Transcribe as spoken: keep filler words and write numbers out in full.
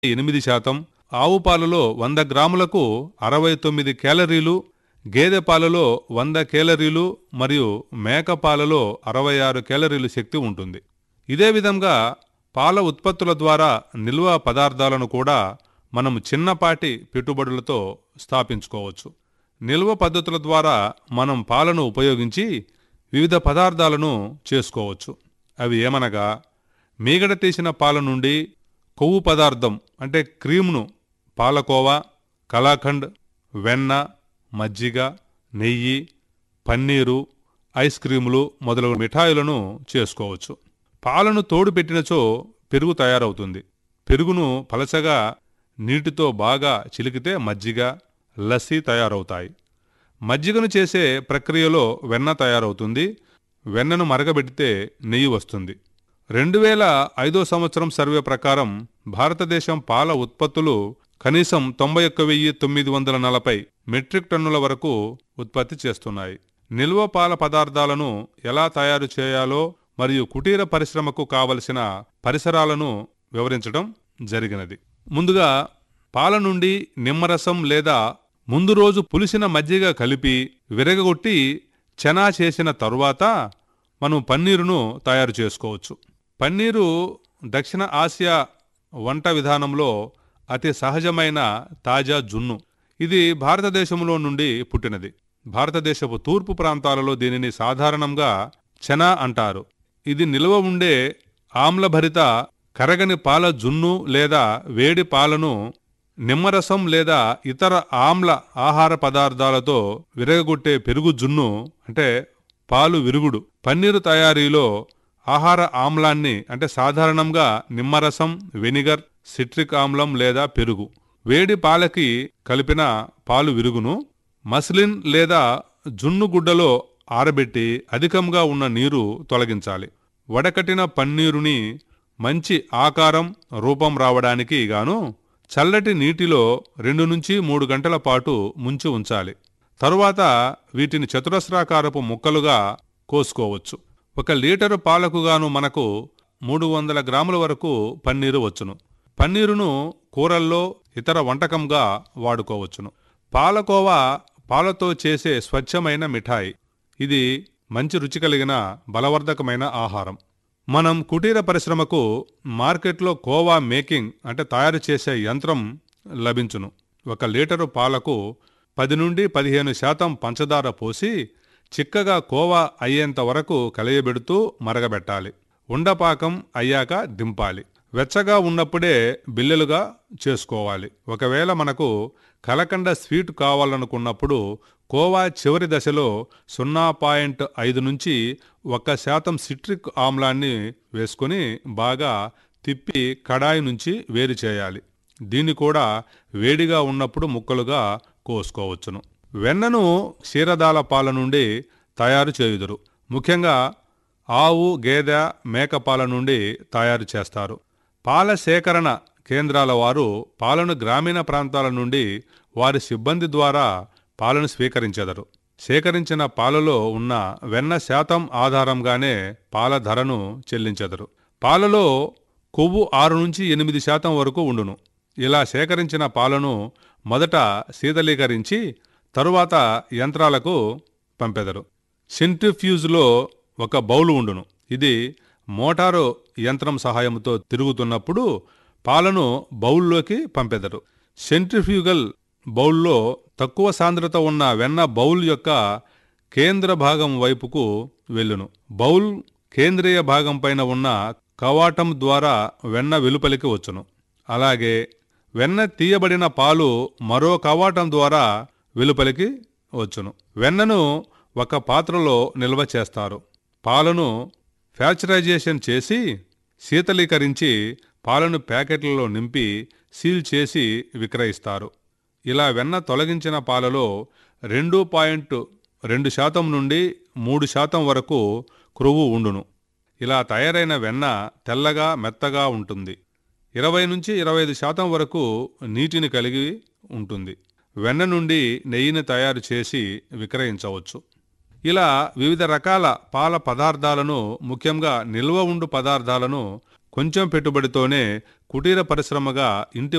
ఎనిమిది శాతం, ఆవు పాలలో వంద గ్రాములకు అరవై తొమ్మిది క్యాలరీలు, గేదె పాలలో వంద క్యాలరీలు మరియు మేక పాలలో అరవై ఆరు క్యాలరీలు శక్తి ఉంటుంది. ఇదే విధంగా పాల ఉత్పత్తుల ద్వారా నిల్వ పదార్థాలను కూడా మనం చిన్నపాటి పెట్టుబడులతో స్థాపించుకోవచ్చు. నిల్వ పద్ధతుల ద్వారా మనం పాలను ఉపయోగించి వివిధ పదార్థాలను చేసుకోవచ్చు. అవి ఏమనగా, మీగడ తీసిన పాల నుండి కొవ్వు పదార్థం అంటే క్రీమ్ను పాలకోవా, కలాకండ్, వెన్న, మజ్జిగ, నెయ్యి, పన్నీరు, ఐస్ క్రీములు మొదలగు మిఠాయిలను చేసుకోవచ్చు. పాలను తోడు పెట్టినచో పెరుగు తయారవుతుంది. పెరుగును పలచగా నీటితో బాగా చిలికితే మజ్జిగ, లస్సీ తయారవుతాయి. మజ్జిగను చేసే ప్రక్రియలో వెన్న తయారవుతుంది. వెన్నను మరగబెడితే నెయ్యి వస్తుంది. రెండు వేల ఐదో సంవత్సరం సర్వే ప్రకారం భారతదేశం పాల ఉత్పత్తులు కనీసం తొంభై ఒక్క వెయ్యి తొమ్మిది వందల నలభై మెట్రిక్ టన్నుల వరకు ఉత్పత్తి చేస్తున్నాయి. నిల్వ పాల పదార్థాలను ఎలా తయారు చేయాలో మరియు కుటీర పరిశ్రమకు కావలసిన పరిసరాలను వివరించడం జరిగినది. ముందుగా పాల నుండి నిమ్మరసం లేదా ముందు రోజు పులిసిన మజ్జిగ కలిపి విరగగొట్టి చెనా చేసిన తరువాత మనం పన్నీరును తయారు చేసుకోవచ్చు. పన్నీరు దక్షిణ ఆసియా వంట విధానంలో అతి సహజమైన తాజా జున్ను. ఇది భారతదేశంలో నుండి పుట్టినది. భారతదేశపు తూర్పు ప్రాంతాలలో దీనిని సాధారణంగా చెనా అంటారు. ఇది నిల్వ ఉండే ఆమ్లభరిత కరగని పాల జున్ను లేదా వేడి పాలను నిమ్మరసం లేదా ఇతర ఆమ్ల ఆహార పదార్థాలతో విరగగొట్టే పెరుగు జున్ను అంటే పాలు విరుగుడు. పన్నీరు తయారీలో ఆహార ఆమ్లాన్ని అంటే సాధారణంగా నిమ్మరసం, వెనిగర్, సిట్రిక్ ఆమ్లం లేదా పెరుగు, వేడి పాలకి కలిపిన పాలు విరుగును మస్లిన్ లేదా జున్ను గుడ్డలో ఆరబెట్టి అధికంగా ఉన్న నీరు తొలగించాలి. వడకట్టిన పన్నీరుని మంచి ఆకారం, రూపం రావడానికి గాను చల్లటి నీటిలో రెండు నుంచి మూడు గంటల పాటు ముంచి ఉంచాలి. తరువాత వీటిని చతురస్రాకారపు ముక్కలుగా కోసుకోవచ్చు. ఒక లీటరు పాలకుగాను మనకు మూడు వందల గ్రాముల వరకు పన్నీరు వచ్చును. పన్నీరును కూరల్లో ఇతర వంటకంగా వాడుకోవచ్చును. పాలకోవా పాలతో చేసే స్వచ్ఛమైన మిఠాయి. ఇది మంచి రుచి కలిగిన బలవర్ధకమైన ఆహారం. మనం కుటీర పరిశ్రమకు మార్కెట్లో కోవా మేకింగ్ అంటే తయారు చేసే యంత్రం లభించును. ఒక లీటరు పాలకు పది నుండి పదిహేను శాతం పంచదార పోసి చిక్కగా కోవా అయ్యేంత వరకు కలయబెడుతూ మరగబెట్టాలి. ఉండపాకం అయ్యాక దింపాలి. వెచ్చగా ఉన్నప్పుడే బిల్లెలుగా చేసుకోవాలి. ఒకవేళ మనకు కలకండ స్వీట్ కావాలనుకున్నప్పుడు కోవా చివరి దశలో సున్నా పాయింట్ ఐదు నుంచి ఒక శాతం సిట్రిక్ ఆమ్లాన్ని వేసుకొని బాగా తిప్పి కడాయి నుంచి వేరు చేయాలి. దీన్ని కూడా వేడిగా ఉన్నప్పుడు ముక్కలుగా కోసుకోవచ్చును. వెన్నను క్షీరదాల పాల నుండి తయారు చేయుదురు. ముఖ్యంగా ఆవు, గేదె, మేక పాల నుండి తయారు చేస్తారు. పాల సేకరణ కేంద్రాల వారు పాలను గ్రామీణ ప్రాంతాల నుండి వారి సిబ్బంది ద్వారా పాలను స్వీకరించెదరు. సేకరించిన పాలలో ఉన్న వెన్న శాతం ఆధారంగానే పాల ధరను చెల్లించెదరు. పాలలో కొవ్వు ఆరు నుంచి ఎనిమిది శాతం వరకు ఉండును. ఇలా సేకరించిన పాలను మొదట శీతలీకరించి తరువాత యంత్రాలకు పంపెదరు. సెంట్రిఫ్యూజ్లో ఒక బౌలు ఉండును. ఇది మోటారు యంత్రం సహాయంతో తిరుగుతున్నప్పుడు పాలను బౌల్లోకి పంపెదరు. సెంట్రిఫ్యూగల్ బౌల్లో తక్కువ సాంద్రత ఉన్న వెన్న బౌల్ యొక్క కేంద్ర భాగం వైపుకు వెళ్ళును. బౌల్ కేంద్రీయ భాగం పైన ఉన్న కవాటం ద్వారా వెన్న వెలుపలికి వచ్చును. అలాగే వెన్న తీయబడిన పాలు మరో కవాటం ద్వారా వెలుపలికి వచ్చును. వెన్నను ఒక పాత్రలో నిల్వ చేస్తారు. పాలను ఫ్యాక్చరైజేషన్ చేసి శీతలీకరించి పాలను ప్యాకెట్లలో నింపి సీల్ చేసి విక్రయిస్తారు. ఇలా వెన్న తొలగించిన పాలలో రెండు పాయింట్ రెండు శాతం నుండి మూడు శాతం వరకు క్రొవ్వు ఉండును. ఇలా తయారైన వెన్న తెల్లగా మెత్తగా ఉంటుంది. ఇరవై నుంచి ఇరవై ఐదు శాతం వరకు నీటిని కలిగి ఉంటుంది. వెన్న నుండి నెయ్యిని తయారు చేసి విక్రయించవచ్చు. ఇలా వివిధ రకాల పాల పదార్థాలను, ముఖ్యంగా నిల్వ ఉండు పదార్థాలను కొంచెం పెట్టుబడితోనే కుటీర పరిశ్రమగా ఇంటి